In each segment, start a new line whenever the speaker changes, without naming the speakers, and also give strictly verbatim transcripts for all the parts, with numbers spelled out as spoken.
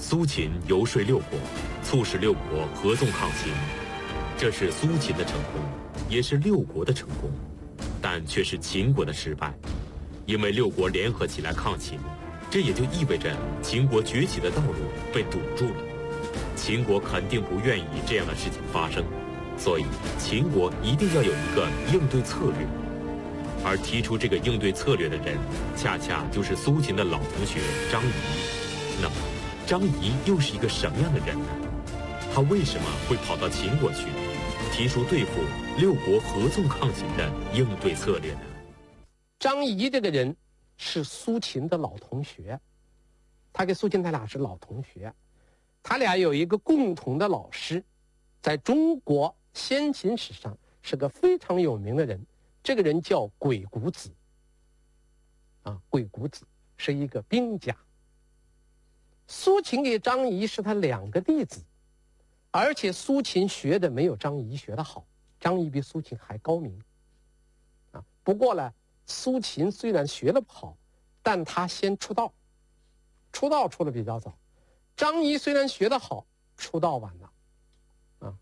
苏秦游说六国，促使六国合纵抗秦，这是苏秦的成功，也是六国的成功，但却是秦国的失败。因为六国联合起来抗秦，这也就意味着秦国崛起的道路被堵住了。秦国肯定不愿意这样的事情发生，所以秦国一定要有一个应对策略。而提出这个应对策略的人，恰恰就是苏秦的老同学张仪。那么，张仪又是一个什么样的人呢？他为什么会跑到秦国去，提出对付六国合纵抗秦的应对策略呢？
张仪这个人是苏秦的老同学，他跟苏秦他俩是老同学，他俩有一个共同的老师，在中国先秦史上是个非常有名的人，这个人叫鬼谷子。啊，鬼谷子是一个兵家。苏秦给张仪是他两个弟子，而且苏秦学的没有张仪学的好，张仪比苏秦还高明。啊，不过呢，苏秦虽然学得不好，但他先出道，出道出的比较早。张仪虽然学得好，出道晚了。啊，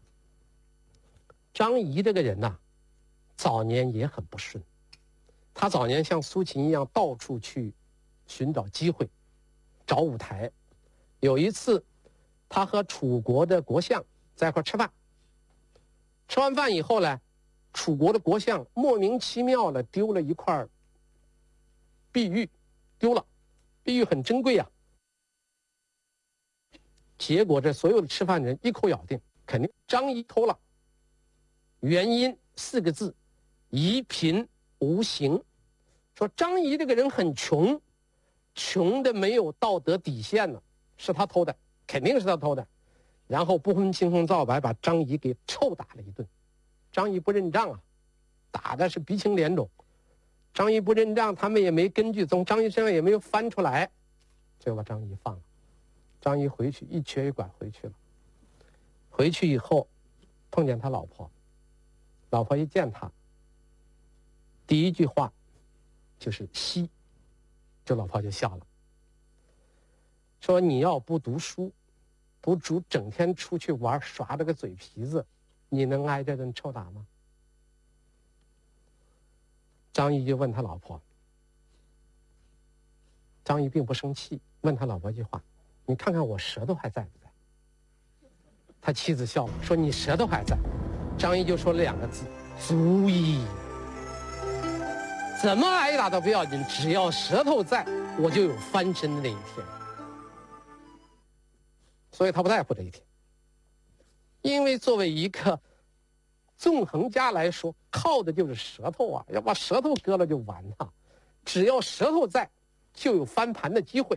张仪这个人呐、啊，早年也很不顺。他早年像苏秦一样，到处去寻找机会，找舞台。有一次，他和楚国的国相在一块吃饭，吃完饭以后呢，楚国的国相莫名其妙的丢了一块碧玉，丢了，碧玉很珍贵呀、啊。结果这所有的吃饭人一口咬定，肯定张仪偷了。原因四个字：夷贫无形。说张仪这个人很穷，穷的没有道德底线了，是他偷的，肯定是他偷的。然后不分青红皂白把张仪给臭打了一顿。张仪不认账啊，打的是鼻青脸肿。张仪不认账，他们也没根据，从张仪身上也没有翻出来，就把张仪放了。张仪回去一瘸一拐回去了。回去以后碰见他老婆，老婆一见他，第一句话就是嬉，这老婆就笑了，说你要不读书，不主整天出去玩耍这个嘴皮子，你能挨这顿臭打吗？张仪就问他老婆，张仪并不生气，问他老婆一句话，你看看我舌头还在不在？他妻子笑了，说你舌头还在。张仪就说了两个字，足矣。怎么挨打都不要紧，只要舌头在，我就有翻身的那一天。所以他不在乎这一天，因为作为一个纵横家来说，靠的就是舌头啊，要把舌头割了就完了。只要舌头在，就有翻盘的机会。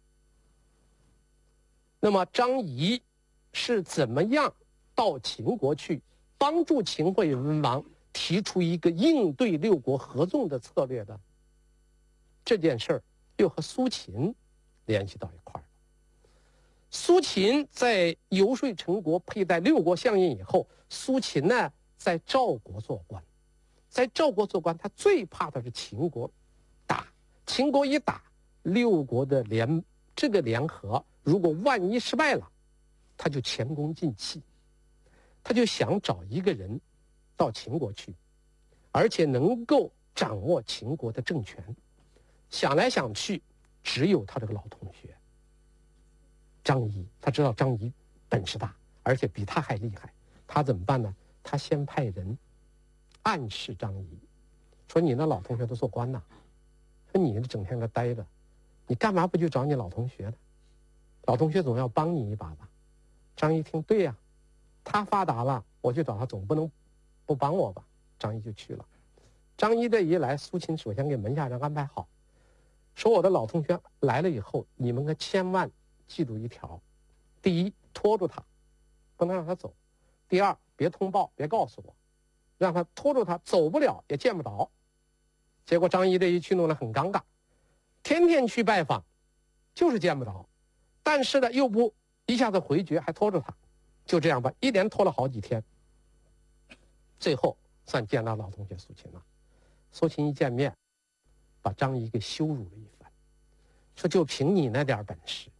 那么张仪是怎么样到秦国去，帮助秦惠文王提出一个应对六国合纵的策略的？这件事儿又和苏秦联系到一块儿。苏秦在游说陈国，佩戴六国相印以后，苏秦呢在赵国做官，在赵国做官，他最怕的是秦国打，秦国一打，六国的联这个联合，如果万一失败了，他就前功尽弃。他就想找一个人到秦国去，而且能够掌握秦国的政权。想来想去，只有他这个老同学张仪。他知道张仪本事大，而且比他还厉害。他怎么办呢？他先派人暗示张仪，说你那老同学都做官呐，说你整天个呆着，你干嘛不去找你老同学呢？老同学总要帮你一把吧。张仪听，对呀、啊，他发达了，我去找他总不能不帮我吧。张仪就去了。张仪这一来，苏秦首先给门下人安排好，说我的老同学来了以后，你们可千万记住一条：第一，拖住他，不能让他走；第二，别通报，别告诉我，让他拖住他，走不了也见不着。结果张仪这一去弄得很尴尬，天天去拜访，就是见不着，但是呢又不一下子回绝，还拖住他，就这样吧，一连拖了好几天，最后算见到老同学苏秦了。苏秦一见面，把张仪给羞辱了一番，说就凭你那点本事，